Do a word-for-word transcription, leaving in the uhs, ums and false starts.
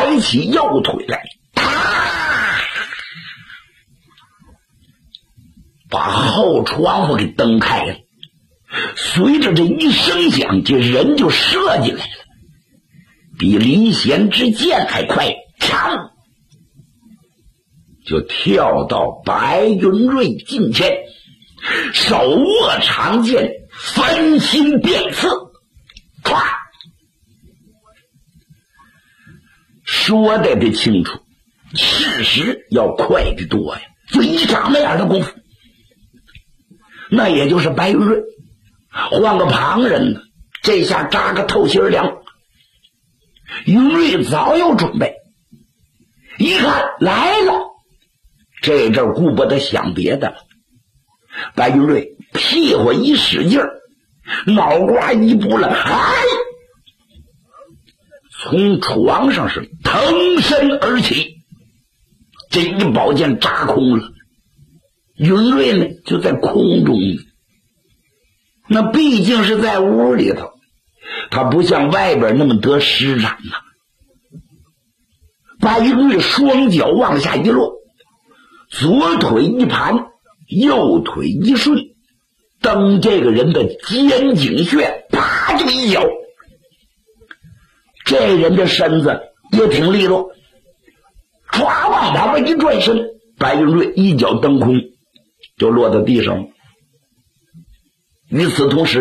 抬起右腿来，啪，把后窗户给蹬开了。随着这一声响，这人就射进来了，比离弦之箭还快，嘡，就跳到白云瑞近前，手握长剑，分心便刺，唰！说的得清楚，事实要快得多呀。就一眨巴眼的功夫，那也就是白云瑞，换个旁人呢，这下扎个透心凉。云瑞早有准备，一看来了，这阵顾不得想别的了。白云瑞屁股一使劲儿，脑瓜一拨了，哎，从床上是腾身而起，这一宝剑扎空了。云瑞呢就在空中呢，那毕竟是在屋里头，他不像外边那么得施展啊。白云瑞双脚往下一落，左腿一盘，右腿一顺，蹬这个人的肩颈穴，啪就一脚。这人的身子也挺利落，唰往旁边一转身，白云瑞一脚蹬空，就落到地上了。与此同时，